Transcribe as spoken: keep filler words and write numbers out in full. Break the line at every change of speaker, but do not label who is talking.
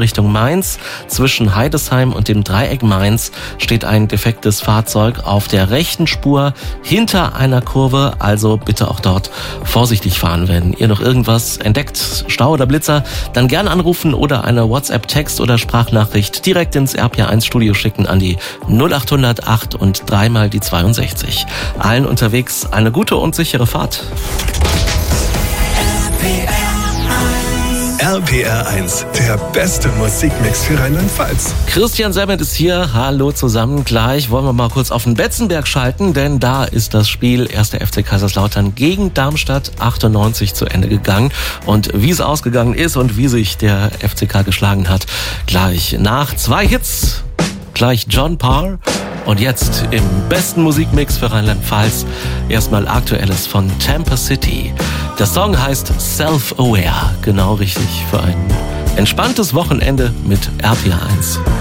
Richtung Mainz. Zwischen Heidesheim und dem Dreieck Mainz steht ein defektes Fahrzeug auf der rechten Spur hinter einer Kurve. Also bitte auch dort vorsichtig fahren. Wenn ihr noch irgendwas entdeckt, Stau oder Blitzer, dann gerne anrufen oder eine WhatsApp-Text- oder Sprachnachricht direkt ins R P R eins Studio schicken an die null acht null null acht und dreimal die zweiundsechzig. Allen unterwegs eine gute und sichere Fahrt.
R P R eins, der beste Musikmix für Rheinland-Pfalz.
Christian Semmert ist hier. Hallo zusammen. Gleich wollen wir mal kurz auf den Betzenberg schalten, denn da ist das Spiel erster F C Kaiserslautern gegen Darmstadt achtundneunzig zu Ende gegangen. Und wie es ausgegangen ist und wie sich der F C K geschlagen hat, gleich nach zwei Hits. Gleich John Parr. Und jetzt im besten Musikmix für Rheinland-Pfalz erstmal Aktuelles von Tampa City. Der Song heißt Self-Aware, genau richtig für ein entspanntes Wochenende mit R P R eins.